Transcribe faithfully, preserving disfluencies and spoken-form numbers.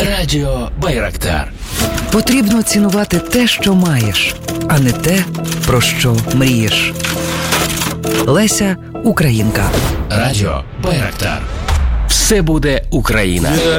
Радіо Байрактар. Потрібно цінувати те, що маєш, а не те, про що мрієш. Леся Українка. Радіо Байрактар. Все буде Україна.